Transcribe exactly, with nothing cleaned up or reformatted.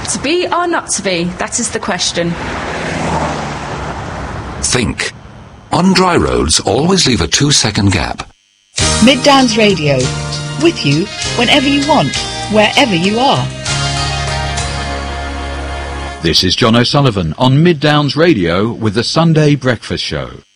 To be or not to be, that is the question. Think. On dry roads, always leave a two-second gap. Mid Downs Radio. With you whenever you want, wherever you are. This is John O'Sullivan on Mid Downs Radio with the Sunday Breakfast Show.